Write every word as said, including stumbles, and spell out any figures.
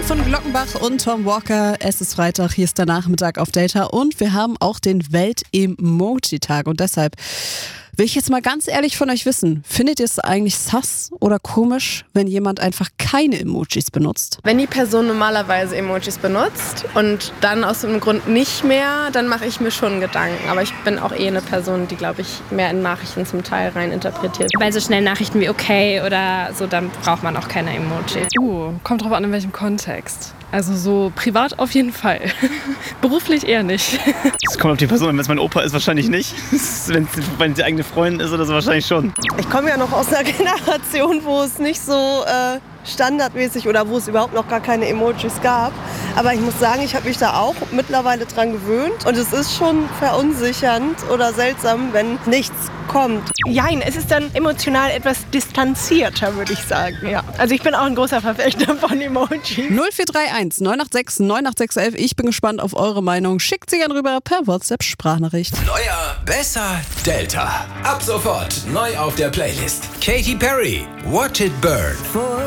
von Glockenbach und Tom Walker. Es ist Freitag, hier ist der Nachmittag auf Delta und wir haben auch den Welt-Emoji-Tag. Und deshalb will ich jetzt mal ganz ehrlich von euch wissen, findet ihr es eigentlich sass oder komisch, wenn jemand einfach keine Emojis benutzt? Wenn die Person normalerweise Emojis benutzt und dann aus einem Grund nicht mehr, dann mache ich mir schon Gedanken. Aber ich bin auch eh eine Person, die, glaube ich, mehr in Nachrichten zum Teil rein interpretiert. Bei so schnellen Nachrichten wie okay oder so, dann braucht man auch keine Emojis. Uh, kommt drauf an, in welchem Kontext. Also so privat auf jeden Fall. Beruflich eher nicht. Es kommt auf die Person an. Wenn es mein Opa ist, wahrscheinlich nicht. Wenn es die eigene Freundin ist oder so, wahrscheinlich schon. Ich komme ja noch aus einer Generation, wo es nicht so äh, standardmäßig oder wo es überhaupt noch gar keine Emojis gab. Aber ich muss sagen, ich habe mich da auch mittlerweile dran gewöhnt. Und es ist schon verunsichernd oder seltsam, wenn nichts kommt. Jein, es ist dann emotional etwas distanzierter, würde ich sagen. Ja. Also ich bin auch ein großer Verfechter von Emojis. null vier drei eins neun acht sechs neun acht sechs eins. Ich bin gespannt auf eure Meinung. Schickt sie gerne rüber per WhatsApp-Sprachnachricht. Neuer, besser, Delta. Ab sofort neu auf der Playlist. Katy Perry, Watch It Burn.